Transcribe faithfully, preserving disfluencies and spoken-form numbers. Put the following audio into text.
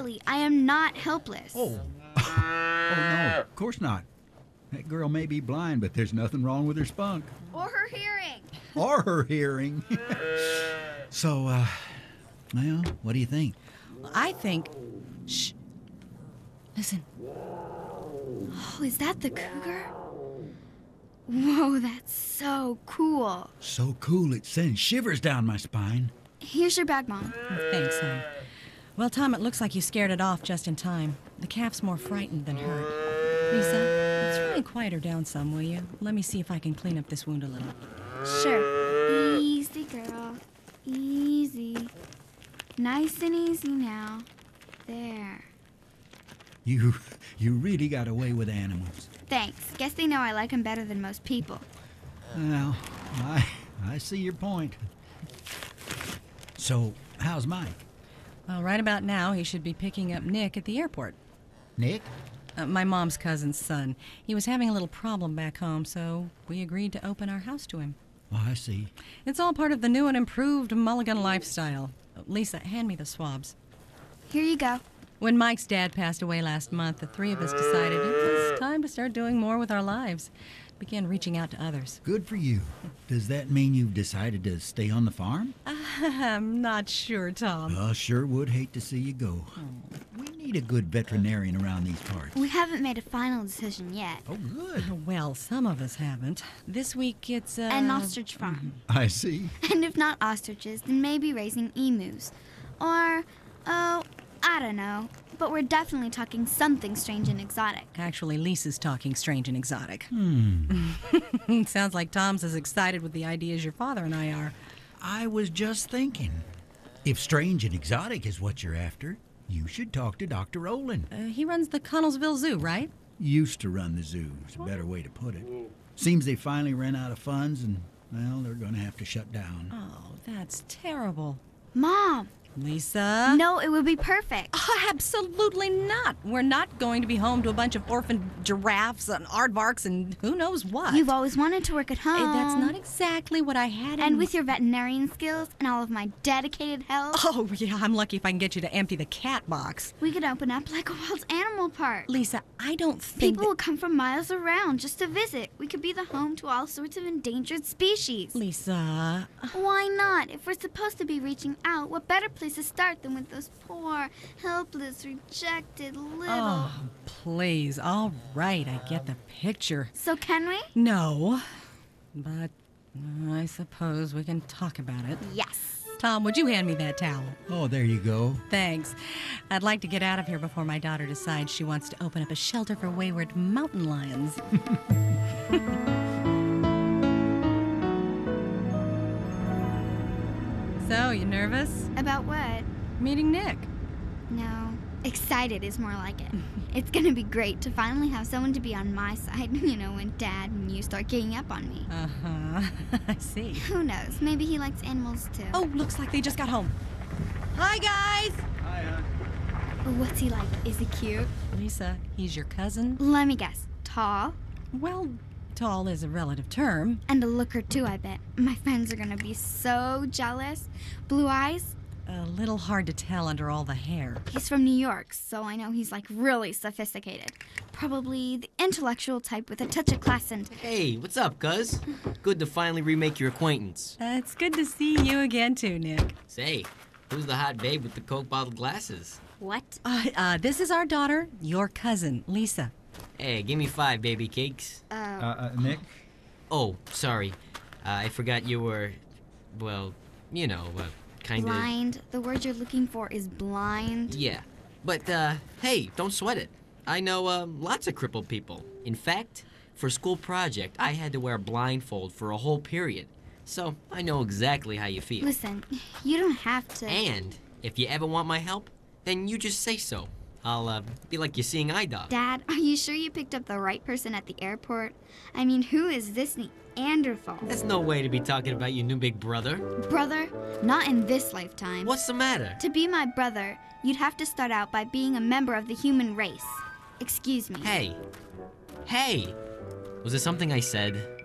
Charlie, I am not helpless. Oh. Oh, no, of course not. That girl may be blind, but there's nothing wrong with her spunk. Or her hearing. Or her hearing. So, uh, well, what do you think? I think... Shh. Listen. Oh, is that the cougar? Whoa, that's so cool. So cool it sends shivers down my spine. Here's your bag, Mom. Oh, thanks, hon. Well, Tom, it looks like you scared it off just in time. The calf's more frightened than hurt. Lisa, let's try and quiet her down some, will you? Let me see if I can clean up this wound a little. Sure. Easy, girl. Easy. Nice and easy now. There. You, you really got away with animals. Thanks. Guess they know I like them better than most people. Well, I, I see your point. So, how's Mike? Well, right about now, he should be picking up Nick at the airport. Nick? Uh, my mom's cousin's son. He was having a little problem back home, so we agreed to open our house to him. Oh, I see. It's all part of the new and improved Mulligan lifestyle. Lisa, hand me the swabs. Here you go. When Mike's dad passed away last month, the three of us decided it was time to start doing more with our lives. Began reaching out to others. Good for you. Does that mean you've decided to stay on the farm? I'm not sure, Tom. Well, sure would hate to see you go. We need a good veterinarian around these parts. We haven't made a final decision yet. Oh, good. Well, some of us haven't. This week it's, uh... An ostrich farm. I see. And if not ostriches, then maybe raising emus. Or, oh, I don't know. But we're definitely talking something strange and exotic. Actually, Lisa's talking strange and exotic. Hmm. Sounds like Tom's as excited with the idea as your father and I are. I was just thinking, if strange and exotic is what you're after, you should talk to Doctor Olin. Uh, he runs the Connellsville Zoo, right? Used to run the zoo, is a better way to put it. Seems they finally ran out of funds and, well, they're going to have to shut down. Oh, that's terrible. Mom! Lisa? No, it would be perfect. Oh, absolutely not. We're not going to be home to a bunch of orphan giraffes and aardvarks and who knows what. You've always wanted to work at home. Eh, That's not exactly what I had in... And with your veterinarian skills and all of my dedicated help, Oh, yeah, I'm lucky if I can get you to empty the cat box. we could open up like a wild animal park. Lisa, I don't think People that... would come from miles around just to visit. We could be the home to all sorts of endangered species. Lisa... Why not? If we're supposed to be reaching out, what better place to start than with those poor, helpless, rejected little... Oh, please. All right, I get the picture. So can we? No, but uh, I suppose we can talk about it. Yes. Tom, would you hand me that towel? Oh, there you go. Thanks. I'd like to get out of here before my daughter decides she wants to open up a shelter for wayward mountain lions. So, you nervous? About what? Meeting Nick. No. Excited is more like it. It's gonna be great to finally have someone to be on my side, you know, when Dad and you start ganging up on me. Uh-huh. I see. Who knows? Maybe he likes animals too. Oh, looks like they just got home. Hi, guys! Hi, hon. What's he like? Is he cute? Lisa, he's your cousin? Let me guess. Tall? Well, tall is a relative term. And a looker too, I bet. My friends are gonna be so jealous. Blue eyes? A little hard to tell under all the hair. He's from New York, so I know he's like really sophisticated. Probably the intellectual type with a touch of class and... Hey, what's up, cuz? Good to finally remake your acquaintance. Uh, it's good to see you again, too, Nick. Say, who's the hot babe with the Coke bottle glasses? What? Uh, uh, this is our daughter, your cousin, Lisa. Hey, give me five baby cakes. Uh, Uh, uh, Nick? Oh, sorry. Uh, I forgot you were, well, you know, uh, kind of... blind. The word you're looking for is blind. Yeah. But, uh, hey, don't sweat it. I know, uh, lots of crippled people. In fact, for a school project, I had to wear a blindfold for a whole period. So, I know exactly how you feel. Listen, you don't have to... And, if you ever want my help, then you just say so. I'll, uh, be like your seeing eye dog. Dad, are you sure you picked up the right person at the airport? I mean, who is this Neanderthal? That's no way to be talking about your new big brother. Brother? Not in this lifetime. What's the matter? To be my brother, you'd have to start out by being a member of the human race. Excuse me. Hey. Hey! Was it something I said?